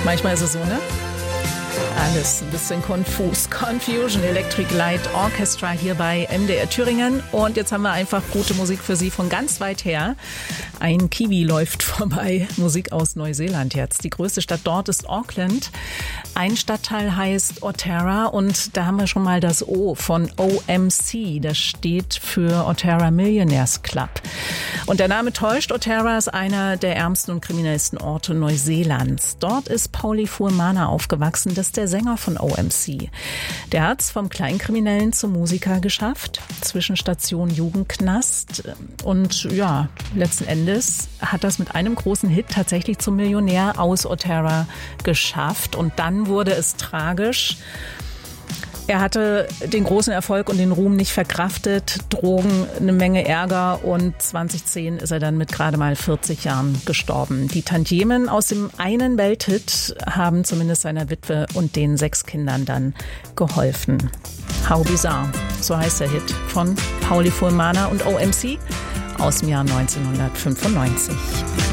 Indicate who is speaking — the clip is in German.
Speaker 1: Manchmal ist es so, ne? Alles ein bisschen konfus. Confusion Electric Light Orchestra hier bei MDR Thüringen. Und jetzt haben wir einfach gute Musik für Sie von ganz weit her. Ein Kiwi läuft vorbei. Musik aus Neuseeland jetzt. Die größte Stadt dort ist Auckland. Ein Stadtteil heißt Oterra und da haben wir schon mal das O von OMC. Das steht für Oterra Millionaires Club. Und der Name täuscht. Oterra ist einer der ärmsten und kriminellsten Orte Neuseelands. Dort ist Pauli Fuemana aufgewachsen. Das ist der Sänger von OMC. Der hat es vom Kleinkriminellen zum Musiker geschafft. Zwischenstation Jugendknast. Und ja, letzten Endes hat das mit einem großen Hit tatsächlich zum Millionär aus Oterra geschafft. Und dann wurde es tragisch. Er hatte den großen Erfolg und den Ruhm nicht verkraftet, Drogen, eine Menge Ärger und 2010 ist er dann mit gerade mal 40 Jahren gestorben. Die Tantiemen aus dem einen Welthit haben zumindest seiner Witwe und den 6 Kindern dann geholfen. How Bizarre, so heißt der Hit von Pauli Fuemana und OMC aus dem Jahr 1995.